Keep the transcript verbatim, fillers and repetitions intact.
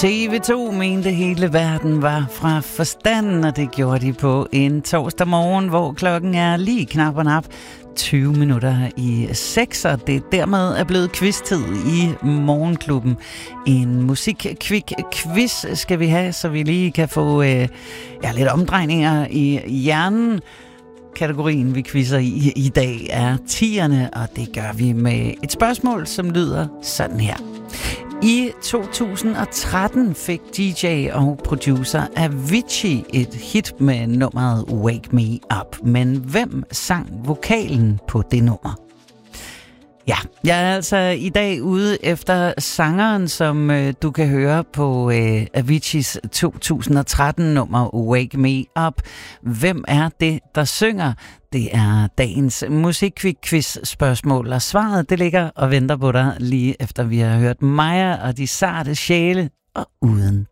T V to mente hele verden var fra forstanden, og det gjorde de på en torsdag morgen, hvor klokken er lige knap og nap tyve minutter i seks, og det dermed er blevet quiz-tid i Morgenklubben. En musik-kvik-quiz skal vi have, så vi lige kan få øh, ja, lidt omdrejninger i hjernen. Kategorien, vi quizzer i i dag, er tierne, og det gør vi med et spørgsmål, som lyder sådan her. I to tusind og tretten fik D J og producer Avicii et hit med nummeret Wake Me Up. Men hvem sang vokalen på det nummer? Ja, jeg er altså i dag ude efter sangeren, som øh, du kan høre på øh, Aviciis to tusind og tretten nummer Wake Me Up. Hvem er det, der synger? Det er dagens musikquiz-spørgsmål, og svaret det ligger og venter på dig lige efter vi har hørt Maja og de sarte sjæle og uden